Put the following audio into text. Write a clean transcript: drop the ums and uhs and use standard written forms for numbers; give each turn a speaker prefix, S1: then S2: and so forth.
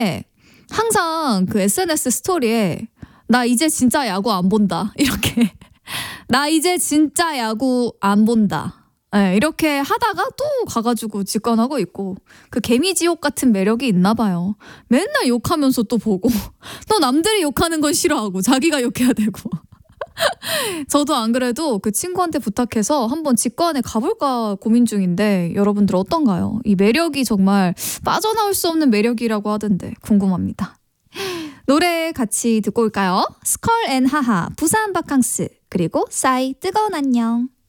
S1: 항상 그 SNS 스토리에 나 이제 진짜 야구 안 본다 이렇게 나 이제 진짜 야구 안 본다. 네, 이렇게 하다가 또 가가지고 직관하고 있고 그 개미지옥 같은 매력이 있나 봐요. 맨날 욕하면서 또 보고 또 남들이 욕하는 건 싫어하고 자기가 욕해야 되고 저도 안 그래도 그 친구한테 부탁해서 한번 직관에 가볼까 고민 중인데 여러분들 어떤가요? 이 매력이 정말 빠져나올 수 없는 매력이라고 하던데 궁금합니다. 노래 같이 듣고 올까요? 스컬 앤 하하 부산 바캉스 그리고 싸이 뜨거운 안녕.